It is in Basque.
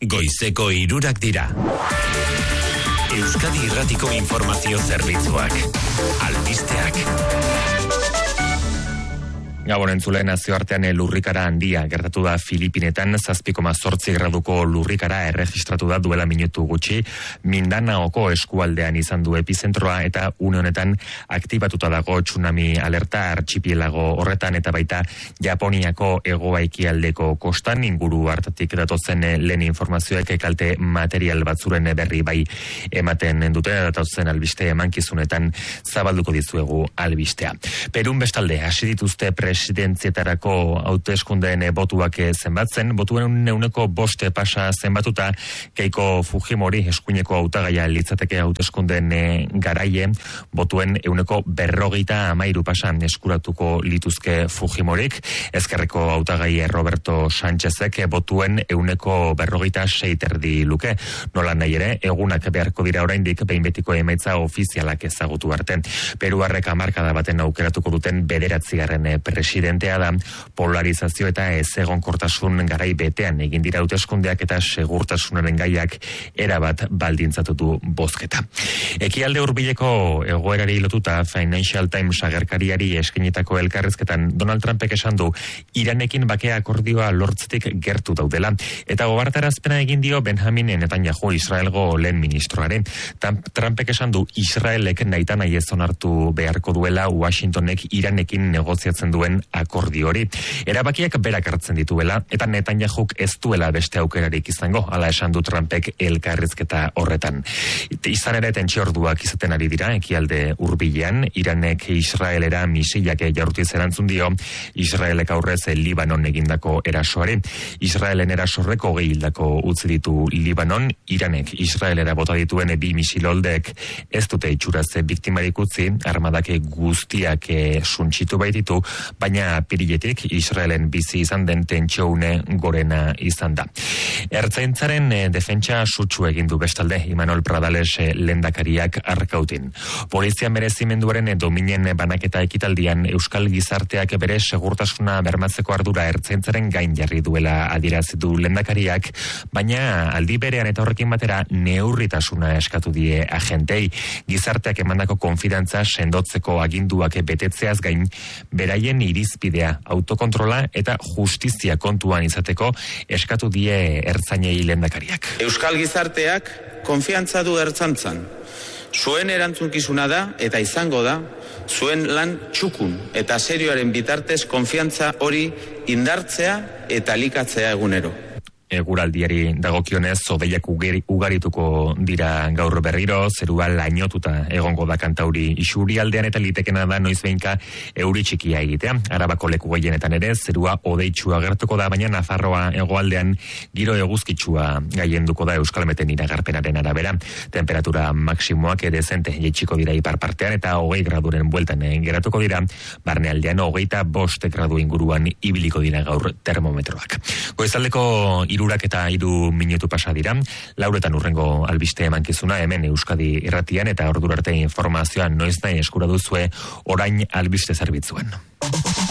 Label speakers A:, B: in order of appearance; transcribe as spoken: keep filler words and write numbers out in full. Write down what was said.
A: Goizeko hirurak dira. Euskadi Irratiko Informazio Zerbitzuak. Albisteak. Gabon entzulen, nazioartean lurrikara handia gertatu da Filipinetan, zazpi koma zortzi graduko lurrikara erregistratu da duela minutu gutxi. Mindanaoko eskualdean izan du epizentroa eta une honetan aktibatuta dago tsunami alerta artxipielago horretan eta baita Japoniako hego-ekialdeko kostan. Inguru hartatik datozen lehen informazioek kalte material batzuren berri bai ematen dute, datozen albiste emankizunetan zabalduko dizuegu albistea. Perun bestalde, hasi dituzte presidentzietarako hauteskundeen botuak zenbatzen, botuen euneko boste pasa zenbatuta, Keiko Fujimori eskuineko hautagaia litzateke hauteskundeen garaie, botuen euneko berrogeita amairu pasa eskuratuko lituzke Fujimorik, ezkerreko hautagai Roberto Sánchezek botuen euneko berrogeita sei terdi luke. Nola nahi ere, egunak beharko dira oraindik behin betiko emaitza ofizialak ezagutu arte. Peruarrek hamarkada baten aukeratuko duten bederatzigarren presidentea da, polarizazio eta ezegonkortasun garai betean egin dira hauteskundeak eta segurtasunaren gaiak erabat baldintzatu du bozketa. Ekialde hurbileko egoerari lotuta Financial Times agerkariari eskainitako elkarrizketan Donald Trumpek esan du Iranekin bakea akordioa lortzetik gertu daudela eta gobartarazpena egin dio Benjamin Netanyahu, Israelgo lehen ministroaren. Trumpek esan du Israelek nahita nahi ez onartu beharko duela Washingtonek Iranekin negoziatzen duen akordio hori. Erabakiak berak hartzen dituela eta Netanyahuk ez duela beste aukerarik izango, hala esan du Trumpek elkarrizketa horretan. Izan ere tentsiorduak izaten ari dira ekialde hurbilean, Iranek Israelera misilak jaurtiz erantzun dio, Israelek aurrez Libanon egindako erasoari. Israelen erasorrek hogei hildako utzi ditu Libanon, Iranek Israelera bota dituen bi misiloldek ez dute itxuraz biktimarik utzi, armadak guztiak suntsitu baititu, baina piriletik Israelen bizi izan den tentsioune gorena izan da. Ertzaintzaren defentsa sutsu egin du bestalde Imanol Pradales lehendakariak arkautin. Polizia merezimenduaren dominen banaketa ekitaldian Euskal Gizarteak bere segurtasuna bermatzeko ardura ertzaintzaren gain jarri duela adierazi du lehendakariak, baina aldi berean eta horrekin batera neurritasuna eskatu die agentei. Gizarteak emandako konfidantza sendotzeko aginduak betetzeaz gain, beraien irizpidea, autokontrola eta justizia kontuan izateko eskatu die ertzainei lehendakariak.
B: Euskal Gizarteak konfiantza du ertzaintzan. Zuen erantzunkizuna da eta izango da zuen lan txukun eta serioaren bitartez konfiantza hori indartzea eta likatzea egunero.
C: Eguraldiari dagokionez, hodeiak ugarituko dira gaur berriro, zerua lainotuta egongo da kantauri isurialdean eta litekena da noiz behinka euri txikia egitea. Arabako leku gehienetan ere, zerua hodeitsua gertuko da, baina Nafarroa hegoaldean giro eguzkitsua gaienduko da Euskalmeten iragarpenaren arabera. Temperatura maksimoak ere zente jaitsiko dira ipar partean eta hogei graduren bueltan geratuko dira, barnealdean hogeita bost gradu inguruan ibiliko dira gaur termometroak. Goizaldeko irurak eta hiru minutu pasa dira, lauretan urrengo albiste emankizuna hemen Euskadi Irratian eta ordura arte informazioa noiz nahi eskura duzue orain albiste zerbitzuan.